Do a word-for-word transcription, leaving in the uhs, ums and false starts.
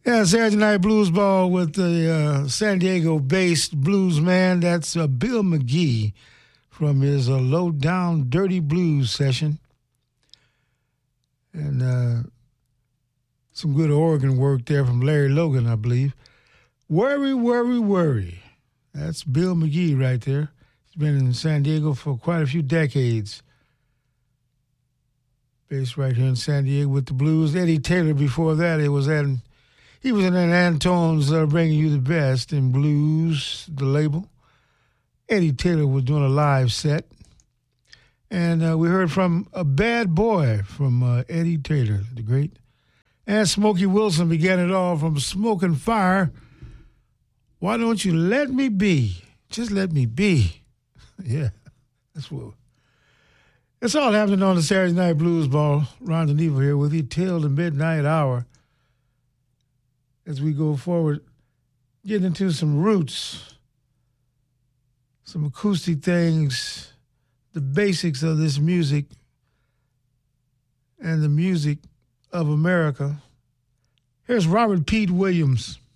Yeah, Saturday Night Blues Ball with the uh, San Diego-based blues man. That's uh, Bill McGee from his uh, Low Down Dirty Blues session. And uh, some good organ work there from Larry Logan, I believe. Worry, Worry, Worry. That's Bill McGee right there. He's been in San Diego for quite a few decades. Based right here in San Diego with the blues. Eddie Taylor before that, it was at... He was in Antone's uh, Bringing You the Best in Blues, the label. Eddie Taylor was doing a live set. And uh, we heard from A Bad Boy from uh, Eddie Taylor, the great. And Smokey Wilson began it all from Smoke and Fire. Why don't you let me be? Just let me be. Yeah, that's what. It's all happening on the Saturday Night Blues Ball. Ron DeNevo here with you till the midnight hour. As we go forward, getting into some roots, some acoustic things, the basics of this music and the music of America. Here's Robert Pete Williams.